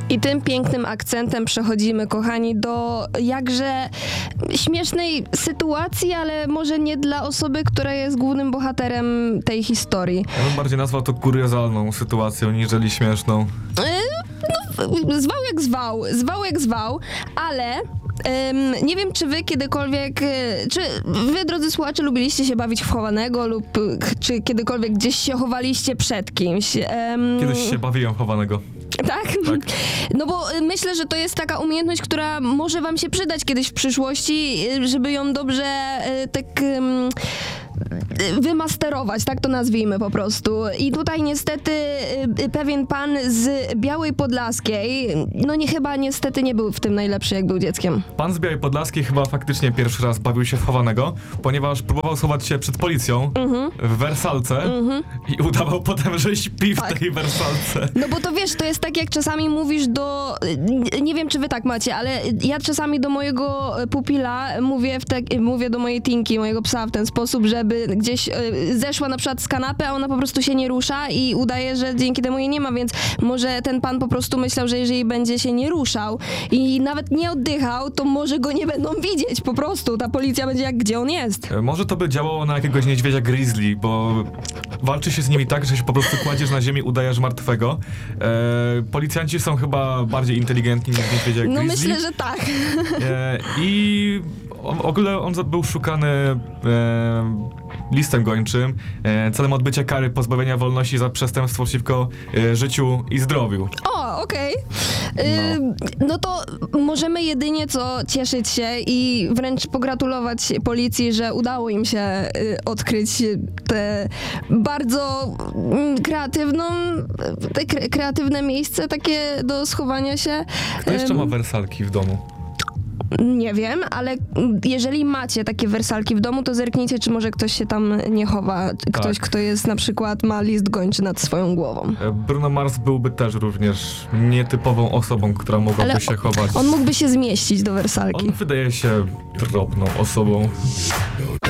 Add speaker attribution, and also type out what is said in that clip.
Speaker 1: I tym pięknym akcentem przechodzimy, kochani, do jakże śmiesznej sytuacji, ale może nie dla osoby, która jest głównym bohaterem tej historii.
Speaker 2: Ja bym bardziej nazwał to kuriozalną sytuacją, niżeli śmieszną.
Speaker 1: Zwał jak zwał, ale nie wiem, czy wy kiedykolwiek, czy wy, drodzy słuchacze, lubiliście się bawić w chowanego lub czy kiedykolwiek gdzieś się chowaliście przed kimś?
Speaker 2: Kiedyś się bawiłem chowanego.
Speaker 1: Tak? No bo myślę, że to jest taka umiejętność, która może wam się przydać kiedyś w przyszłości, żeby ją dobrze wymasterować, tak to nazwijmy po prostu. I tutaj niestety pewien pan z Białej Podlaskiej, chyba niestety nie był w tym najlepszy, jak był dzieckiem.
Speaker 2: Pan z Białej Podlaskiej chyba faktycznie pierwszy raz bawił się w chowanego, ponieważ próbował schować się przed policją w wersalce i udawał potem, że śpi w tej wersalce.
Speaker 1: No bo to wiesz, to jest tak, jak czasami mówisz nie wiem, czy wy tak macie, ale ja czasami do mojego pupila mówię do mojej Tinki, mojego psa w ten sposób, żeby gdzieś zeszła na przykład z kanapy, a ona po prostu się nie rusza i udaje, że dzięki temu jej nie ma, więc może ten pan po prostu myślał, że jeżeli będzie się nie ruszał i nawet nie oddychał, to może go nie będą widzieć po prostu. Ta policja będzie jak, gdzie on jest.
Speaker 2: Może to by działało na jakiegoś niedźwiedzia grizzly, bo walczy się z nimi tak, że się po prostu kładziesz na ziemi, udajesz martwego. Policjanci są chyba bardziej inteligentni niż niedźwiedzia grizzly.
Speaker 1: No myślę, że tak.
Speaker 2: I w ogóle on był szukany listem gończym celem odbycia kary pozbawienia wolności za przestępstwo przeciwko życiu i zdrowiu.
Speaker 1: O, okej. No to możemy jedynie co cieszyć się i wręcz pogratulować policji, że udało im się odkryć te bardzo kreatywne miejsce takie do schowania się.
Speaker 2: Kto jeszcze ma wersalki w domu?
Speaker 1: Nie wiem, ale jeżeli macie takie wersalki w domu, to zerknijcie, czy może ktoś się tam nie chowa. Ktoś, kto jest na przykład, ma list gończy nad swoją głową.
Speaker 2: Bruno Mars byłby też również nietypową osobą, która mogłaby się chować.
Speaker 1: On mógłby się zmieścić do wersalki.
Speaker 2: On wydaje się drobną osobą.